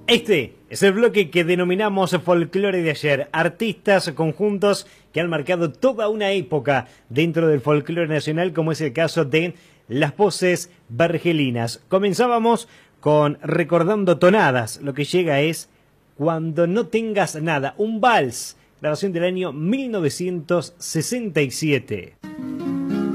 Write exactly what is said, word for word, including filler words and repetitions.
Este es el bloque que denominamos folclore de ayer. Artistas, conjuntos que han marcado toda una época dentro del folclore nacional, como es el caso de Las Voces Vergelinas. Comenzábamos con Recordando Tonadas. Lo que llega es Cuando no tengas nada, un vals, grabación del año mil novecientos sesenta y siete.